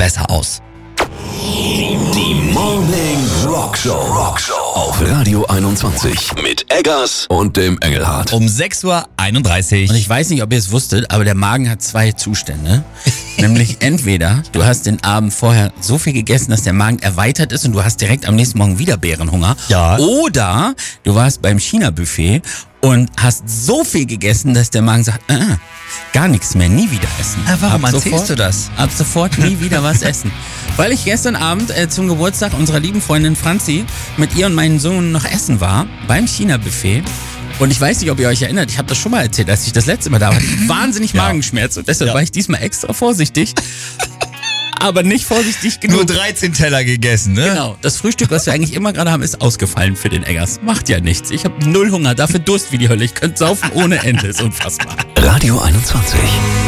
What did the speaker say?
besser aus. Die Morning Rockshow auf Radio 21 mit Eggers und dem Engelhardt. Um 6:31 Uhr. Und ich weiß nicht, ob ihr es wusstet, aber der Magen hat zwei Zustände. Nämlich entweder du hast den Abend vorher so viel gegessen, dass der Magen erweitert ist und du hast direkt am nächsten Morgen wieder Bärenhunger. Ja. Oder du warst beim China-Buffet und hast so viel gegessen, dass der Magen sagt, gar nichts mehr, nie wieder essen. Warum Ab erzählst sofort- du das? Ab sofort nie wieder was essen. Weil ich gestern Abend zum Geburtstag unserer lieben Freundin Franzi mit ihr und meinem Sohn noch essen war, beim China-Buffet. Und ich weiß nicht, ob ihr euch erinnert, ich habe das schon mal erzählt, als ich das letzte Mal da war. Ich hatte wahnsinnig Magenschmerzen und deshalb war ich diesmal extra vorsichtig. Aber nicht vorsichtig genug. Nur 13 Teller gegessen, ne? Genau, das Frühstück, was wir eigentlich immer gerade haben, ist ausgefallen für den Eggers. Macht ja nichts. Ich habe null Hunger, dafür Durst wie die Hölle. Ich könnte saufen ohne Ende, ist unfassbar. Radio 21.